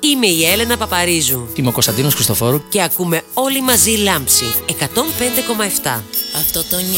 Είμαι η Έλενα Παπαρίζου. Είμαι ο Κωνσταντίνος Χριστοφόρου. Και ακούμε όλοι μαζί Λάμψη 105,7. Αυτό το νιώθω.